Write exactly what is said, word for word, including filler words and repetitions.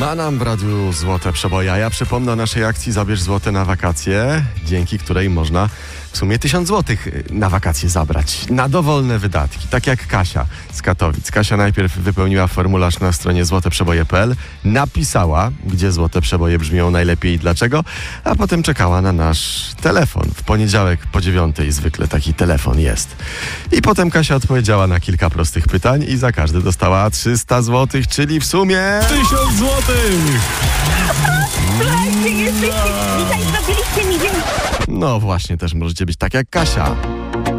Ma nam w radiu złote przeboje, a ja przypomnę o naszej akcji Zabierz złote na wakacje, dzięki której można w sumie tysiąc złotych na wakacje zabrać. Na dowolne wydatki, tak jak Kasia z Katowic. Kasia najpierw wypełniła formularz na stronie złote przeboje kropka p l, napisała, gdzie złote przeboje brzmią najlepiej i dlaczego, a potem czekała na nasz telefon. W poniedziałek po dziewiątej zwykle taki telefon jest. I potem Kasia odpowiedziała na kilka prostych pytań i za każde dostała trzysta złotych, czyli w sumie tysiąc złotych! Słuchajcie, jesteście, dzisiaj zrobiliście mi dzień. No właśnie, też możecie być tak jak Kasia.